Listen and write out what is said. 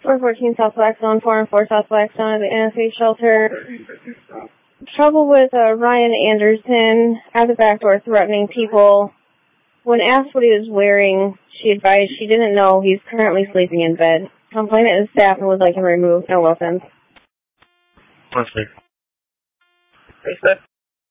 414 South Blackstone, 404 South Blackstone at the NSA shelter. Trouble with Ryan Anderson at the back door threatening people. When asked what he was wearing, she advised she didn't know he's currently sleeping in bed. Complainant and staff and would like him removed. No offense. That's it.